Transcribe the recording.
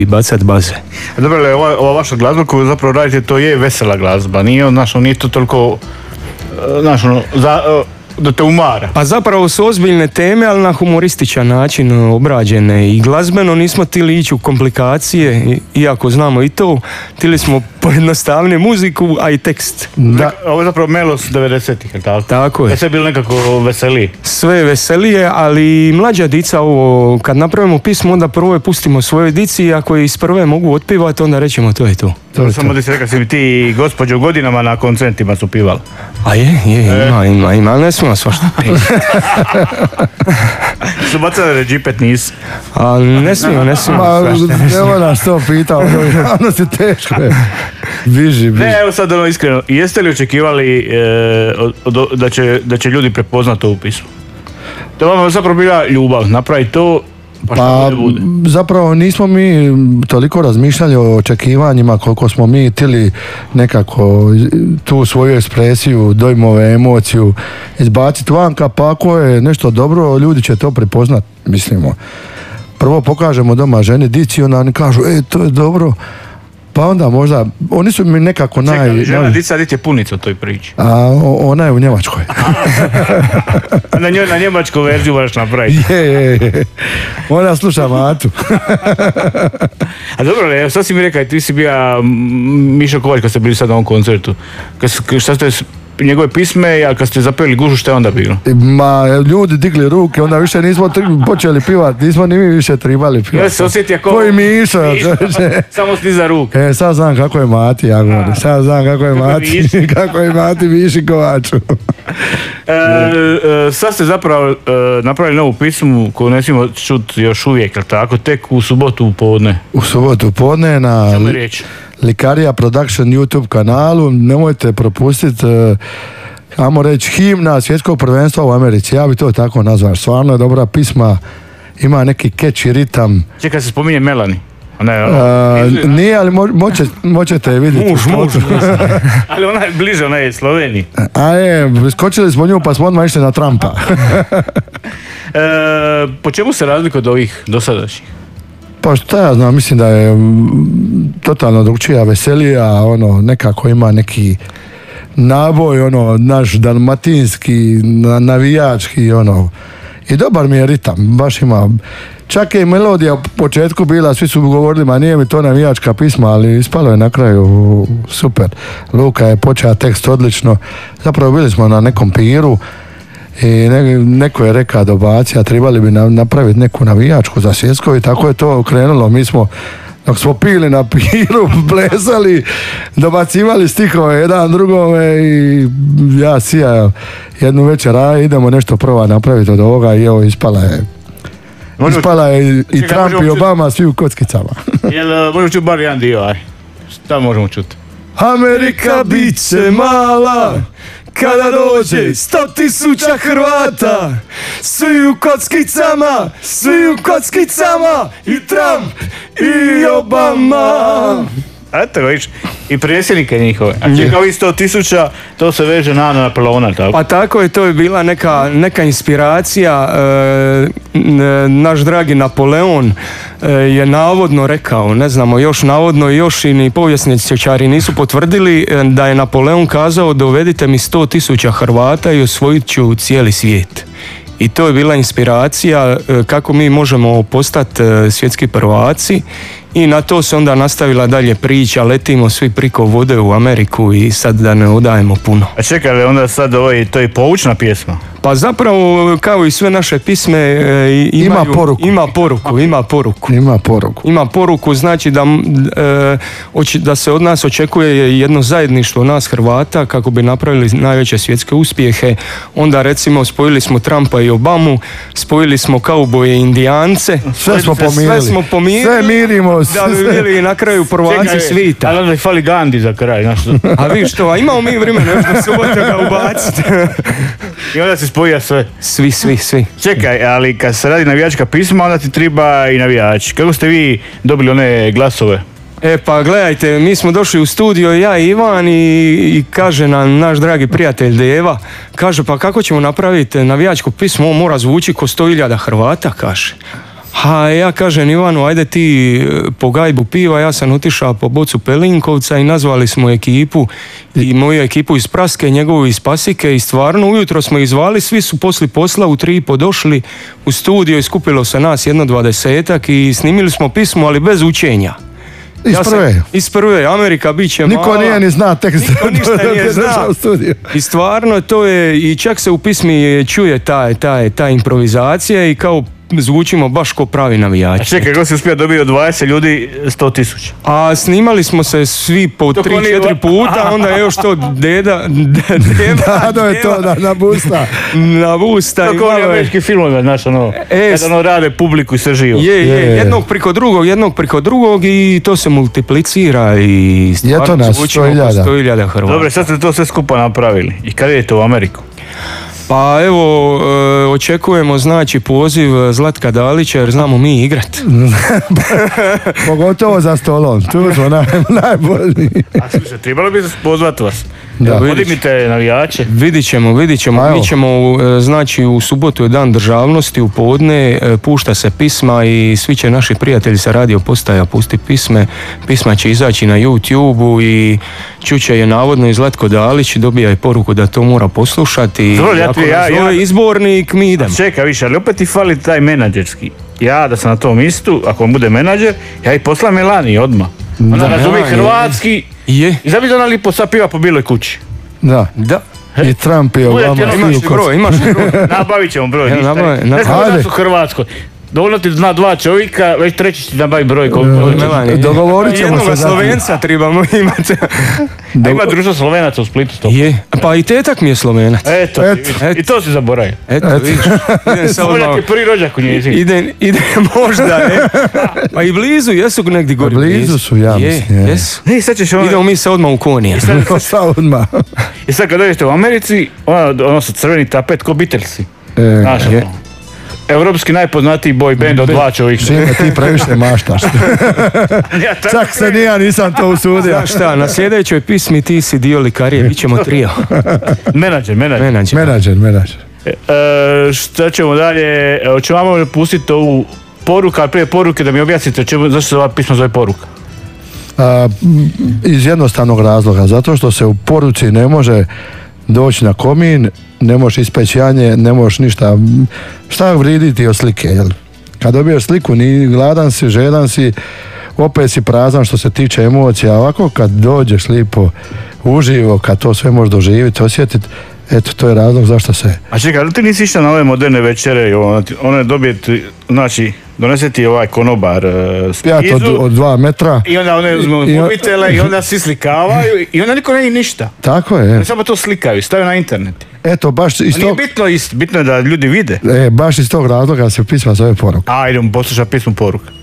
i bacat baze. Dobro, ali ova vaša glazba koju zapravo radite, to je vesela glazba, nije to toliko, da te umara. Pa zapravo su ozbiljne teme, ali na humorističan način obrađene i glazbeno nismo htjeli ići u komplikacije, iako znamo i to, htjeli smo pojednostavnije muziku, a i tekst. Da. Ovo je zapravo melos 90-ih, je tako? Tako je. Sve je bilo nekako veselije. Sve je veselije, ali mlađa dica ovo, kad napravimo pismo, onda prvo je pustimo svojoj dici i ako iz prve mogu otpivati, onda rećemo to je to. Samo da si rekao, si mi ti gospođo godinama na koncertima su pivali. A ima, ali ne smijemo svašta piti. Su bacali džipet nisu. A ne smijemo svašta. Evo nas to pitao, ono si teško. Biži. Ne, evo sad iskreno, jeste li očekivali da će ljudi prepoznati ovu pismu? To vam je zapravo bila ljubav, napravi to, pa zapravo nismo mi toliko razmišljali o očekivanjima koliko smo mi htjeli nekako tu svoju ekspresiju, dojmove, emociju izbaciti vanka, pa ako je nešto dobro, ljudi će to prepoznat, mislimo. Prvo pokažemo doma ženi, dici, onda oni kažu, to je dobro, pa onda možda, oni su mi nekako žena dica, je punica u toj priči. A ona je u Njemačkoj. Na njemačku verziju moraš napraviti. Je. Ona sluša Matu. A dobro, evo sad si mi rekao, ti si bio Mišo Kovač kad ste bili sad na ovom koncertu. Šta ste njegove pisme, a kad ste zapeli Gužu, šta je onda bilo? Ma, ljudi digli ruke, onda više nismo počeli pivati, nismo ni mi više tribali pivati. Ja se osjetio koji Mišo. Samo sniza ruke. Sad znam kako je Mati, ja govorim. Sad znam kako je Mati Miši Kovaču. Sad ste zapravo napravili novu pismu koju ne smijemo čuti još uvijek, ali tako, tek u subotu u podne. U subotu u podne na Likarija Production YouTube kanalu, nemojte propustiti, ajmo reći, himna svjetskog prvenstva u Americi, ja bi to tako nazvao, stvarno je dobra pisma, ima neki catchy ritam. Čekaj, se spominje Melani. Nije, ali moćete je vidjeti. Muž. Ali ona je bliže, ona je Sloveniji. Skočili smo nju pa smo odmah išli na Trumpa. Po čemu se razlikuje od ovih dosadašnjih? Pa šta ja znam, mislim da je totalno drugčija, veselija, nekako ima neki naboj, naš dalmatinski, navijački, i dobar mi je ritam, baš ima. Čak je i melodija u početku bila, svi su govorili, ma nije mi to navijačka pisma, ali ispalo je na kraju super. Luka je počeo tekst odlično, zapravo bili smo na nekom piru i neko je rekao dobacija, trebali bi napraviti neku navijačku za svjetsko i tako je to krenulo. Mi smo, dok smo pili na piru, plesali, dobacivali stihove jedan drugome i ja sijao jednu večer, idemo nešto prva napraviti od ovoga i evo ispala je i Trump i Obama, svi u kockicama. Jel možemo čuti bar jedan dio, šta možemo čuti? Amerika bit će mala kada dođe 100.000 Hrvata, svi u kockicama, i Trump i Obama. Eto, viš, i predsjednike njihove. A čeka ovih 100.000, to se veže na Napoleona, tako? Pa tako je, to je bila neka inspiracija. Naš dragi Napoleon je navodno rekao, ne znamo još i ni povjesničari nisu potvrdili, da je Napoleon kazao dovedite mi 100.000 Hrvata i osvojit ću cijeli svijet. I to je bila inspiracija kako mi možemo postati svjetski prvaci i na to se onda nastavila dalje priča, letimo svi priko vode u Ameriku i sad da ne odajemo puno. A čekaj, ali onda sad to je poučna pjesma? Pa zapravo, kao i sve naše pisme, ima poruku, znači da se od nas očekuje jedno zajedništvo nas Hrvata kako bi napravili najveće svjetske uspjehe. Onda recimo spojili smo Trumpa i Obamu, spojili smo kauboje i Indijance, sve smo pomirili, sve mirimo, da bi bili na kraju prvaci svita. Ali onda fali Gandhi za kraj, znaš. A vi što, a imamo mi vremena još da subote ga ubaciti. I onda se spoja sve. Svi. Čekaj, ali kad se radi navijačka pisma, onda ti treba i navijači. Kako ste vi dobili one glasove? Pa gledajte, mi smo došli u studio, ja i Ivan, i kaže nam naš dragi prijatelj Deva, kaže pa kako ćemo napraviti navijačko pismo, on mora zvuči ko 100.000 Hrvata, kaže. A ja kažem Ivanu, ajde ti po gajbu piva, ja sam otišao po bocu Pelinkovca i nazvali smo ekipu i moju ekipu iz Praske, njegovu iz Pasike i stvarno ujutro smo ih zvali, svi su poslije posla u 3:30 došli u studio i skupilo se nas 20-ak i snimili smo pismo, ali bez učenja. Iz prve, Amerika bit će Niko mala. nije ni zna tekst. Niko ništa nije znao. U studiju. I stvarno to je, i čak se u pismi čuje ta improvizacija i kao zvučimo baš ko pravi navijači. A čekaj, kako si uspio dobiti od 20 ljudi 100.000? A snimali smo se svi po 3-4 puta, onda je još to deda Da, je to na busta. na busta. Kako oni američki filmove, znaš, kada rade publiku i sve živo. Je, jednog preko drugog i to se multiplicira i stvarno zvučimo po 100.000 Hrvata. Dobro, sad ste to sve skupa napravili. I kada idete u Ameriku? Pa evo, očekujemo znači poziv Zlatka Dalića jer znamo mi igrat. Pogotovo za stolom, tu smo najbolji. A slušaj, trebalo bi pozvati vas. Da. Podignite navijače. Vidit ćemo. Mi ćemo, znači u subotu je dan državnosti, u podne pušta se pisma i svi će naši prijatelji sa radio postaja pustiti pisme. Pisma će izaći na YouTube-u i čuće je navodno i Zlatko Dalić, dobija je poruku da to mora poslušati. Ako nas zove izbornik, mi idemo. Čekaj više, ali opet ti fali taj menadžerski. Ja da sam na tom istu, ako on bude menadžer, ja i poslam Melani odmah. Ona razumije hrvatski i zabiti ona lipo sapiva po Biloj kući. Da. I Trump je Obama. Imaš broj. Nabavit ćemo broj, ništa. Ne znam da su u Hrvatskoj. Dovoljno ti zna 2 čovjeka, već treći ti nabavi broj. Dogovorit ćemo se. Jednoga Slovenca trebamo imati. A ima društvo Slovenaca u Splitu. Je, pa i tetak mi je Slovenac. Eto. I to si zaboravio. Eto, vidiš. Možda ti prvi rođak u njezinu. Ide možda, Pa i blizu, jesu negdje gori. Blizu su, ja mislim. Jesu. Idemo Idemo mi se odmah u Konija. I sad kad dođete u Americi, ono su crveni tapet ko Beatlesi. Znaš, evropski najpoznatiji boy band od 2 čovjeka. Šime, ti previše maštaš. Čak se nija nisam to usudio. Znaš šta, na sljedećoj pismi ti si dio likarije, bit ćemo trio. Menadžer. Šta ćemo dalje? Hoćemo vam pustiti ovu poruku, ali prije poruke da mi objasnite zašto se ova pisma zove poruka. Iz jednostavnog razloga, zato što se u poruci ne može doći na komin, ne možeš ispeći janje, ne možeš ništa. Šta vridi ti od slike, jel? Kad dobiješ sliku, ni gladan si, žedan si, opet si prazan što se tiče emocija. Ovako kad dođeš lipo uživo, kad to sve možeš doživjeti, osjetiti, eto, to je razlog zašto se... A čekaj, ali ti nisi išta na ove moderne večere, one dobijeti, znači, donese ti ovaj konobar spizu od 2 metra i onda one uzmu mobitele i onda svi slikavaju i onda niko ne je ništa. Tako je. Oni samo to slikaju, stavaju na internet. Eto, baš iz tog... Nije bitno je da ljudi vide. Baš iz tog razloga se pisma zove poruka. Idemo poslušati pismu poruka.